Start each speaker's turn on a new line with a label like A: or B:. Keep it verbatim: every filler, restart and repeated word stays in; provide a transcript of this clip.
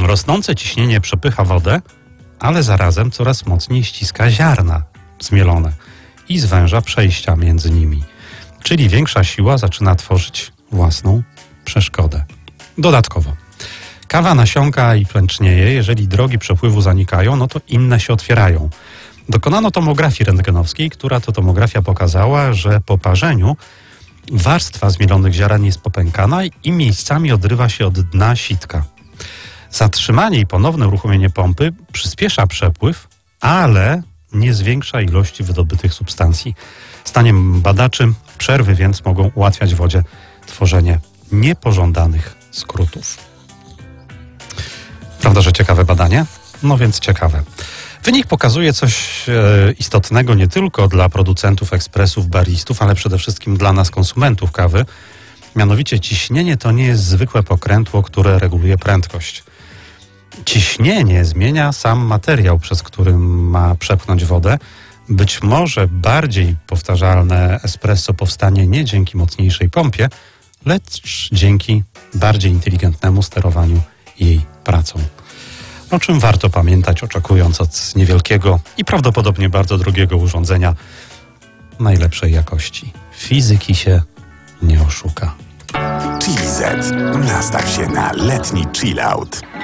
A: Rosnące ciśnienie przepycha wodę, ale zarazem coraz mocniej ściska ziarna zmielone i zwęża przejścia między nimi. Czyli większa siła zaczyna tworzyć własną przeszkodę. Dodatkowo, kawa nasiąka i pęcznieje. Jeżeli drogi przepływu zanikają, no to inne się otwierają. Dokonano tomografii rentgenowskiej, która to tomografia pokazała, że po parzeniu warstwa zmielonych ziaren jest popękana i miejscami odrywa się od dna sitka. Zatrzymanie i ponowne uruchomienie pompy przyspiesza przepływ, ale nie zwiększa ilości wydobytych substancji. Zdaniem badaczy przerwy więc mogą ułatwiać wodzie tworzenie niepożądanych skrótów. Prawda, że ciekawe badanie? No więc ciekawe. Wynik pokazuje coś e, istotnego nie tylko dla producentów ekspresów, baristów, ale przede wszystkim dla nas, konsumentów kawy. Mianowicie ciśnienie to nie jest zwykłe pokrętło, które reguluje prędkość. Ciśnienie zmienia sam materiał, przez który ma przepchnąć wodę. Być może bardziej powtarzalne espresso powstanie nie dzięki mocniejszej pompie, lecz dzięki bardziej inteligentnemu sterowaniu jej pracą. O czym warto pamiętać, oczekując od niewielkiego i prawdopodobnie bardzo drogiego urządzenia najlepszej jakości. Fizyki się nie oszuka.
B: Chili Z. Nastaw się na letni chill out.